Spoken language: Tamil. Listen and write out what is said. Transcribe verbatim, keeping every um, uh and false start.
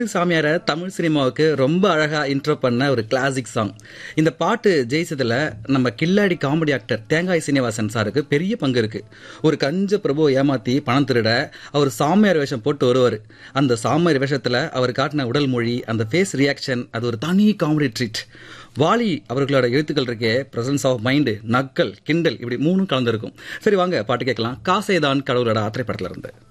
சாமியார தமிழ் சினிமாவுக்கு ரொம்ப அழகா இன்ட்ரோ பண்ண ஒரு கிளாசிக் சாங். இந்த பாட்டு ஜெயிச்சதுல நம்ம கில்லாடி காமெடி ஆக்டர் தேங்காய் சீனிவாசன் சாருக்கு பெரிய பங்கு இருக்கு. ஒரு கஞ்ச பிரபு ஏமாத்தி பணம் திருட அவர் சாமியார் வேஷம் போட்டு வருவாரு. அந்த சாமியார் வேஷத்துல அவர் காட்டின உடல் மொழி, அந்த ஃபேஸ் ரியாக்ஷன், அது ஒரு தனி காமெடி ட்ரீட். வாலி அவர்களோட எழுத்துக்கள் இருக்கே, பிரசன்ஸ் ஆஃப் மைண்ட், நக்கல், கிண்டல், இப்படி மூணும் கலந்துருக்கும். சரி வாங்க பாட்டு கேட்கலாம். காசேதான் கடவுளோட ஆத்திரை படத்துல இருந்து.